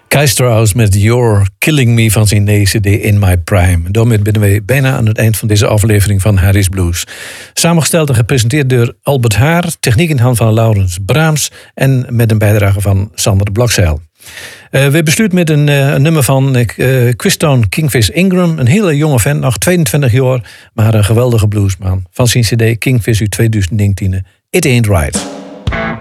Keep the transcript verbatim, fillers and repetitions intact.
Kai Strauss met You're Killing Me van zijn nieuwe C D In My Prime. Daarmee zijn we bijna aan het eind van deze aflevering van Harry's Blues. Samengesteld en gepresenteerd door Albert Haar, techniek in hand van Laurens Braams en met een bijdrage van Sander de Blokzeil. Uh, we besluiten met een, uh, een nummer van uh, Quistone Kingfish Ingram. Een hele jonge vent, nog tweeëntwintig jaar, maar een geweldige bluesman. Van zijn C D Kingfish uit tweeduizend negentien. It Ain't Right.